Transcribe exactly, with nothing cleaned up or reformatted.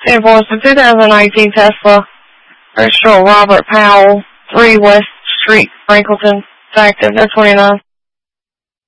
Invoice a two thousand nineteen Tesla, registered Robert Powell, three West Street, Franklinton, active, no twenty-nine.